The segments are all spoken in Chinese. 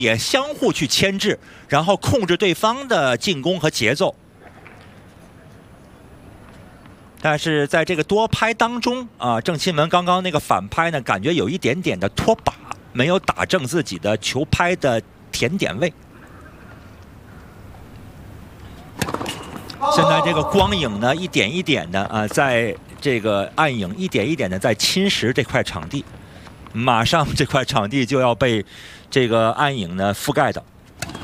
也相互去牵制，然后控制对方的进攻和节奏。但是在这个多拍当中啊，郑钦文刚刚那个反拍呢，感觉有一点点的脱靶，没有打正自己的球拍的甜点位。现在这个光影呢，一点一点的啊，在这个暗影一点一点的在侵蚀这块场地，马上这块场地就要被这个暗影呢覆盖的。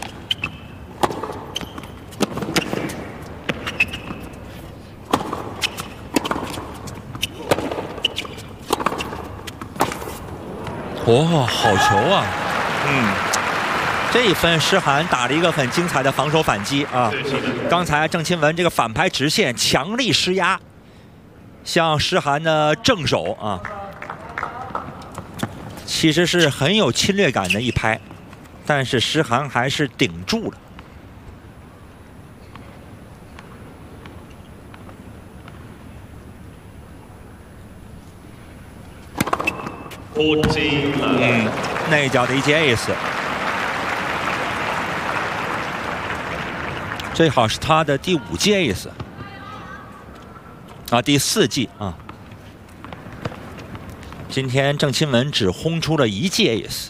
哦，好球啊！这一分诗涵打了一个很精彩的防守反击啊！刚才郑钦文这个反拍直线强力施压，向诗涵的正手啊，其实是很有侵略感的一拍，但是诗涵还是顶住了。那一脚的一记 ace， 这好是他的第5记 ace 啊，第4记啊。今天郑钦文只轰出了1记 ace。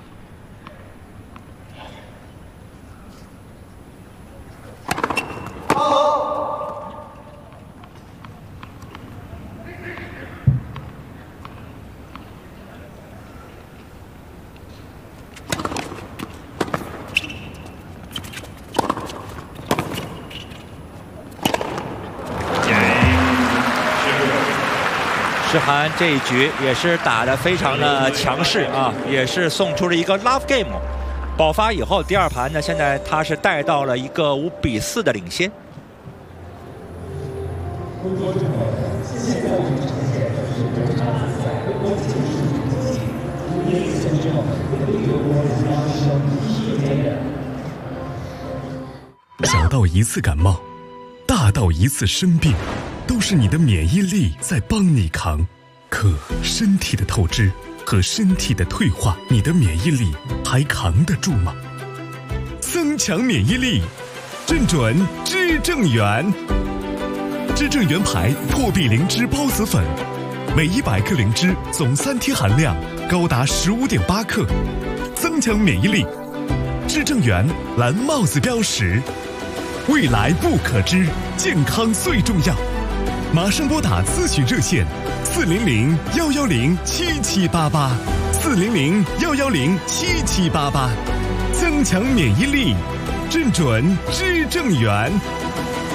诗涵这一局也是打得非常的强势啊，也是送出了一个 love game。爆发以后，第2盘呢，现在他是带到了一个5比4的领先。 小到一次感冒，大到一次生病，都是你的免疫力在帮你扛。可身体的透支和身体的退化，你的免疫力还扛得住吗？增强免疫力，正准知正元。知正元牌破壁灵芝孢子粉，每100克灵芝总3天含量高达15.8克，增强免疫力。知正元蓝帽子标识，未来不可知，健康最重要。马上拨打咨询热线400-110-7788，400-110-7788，增强免疫力，正准知正元。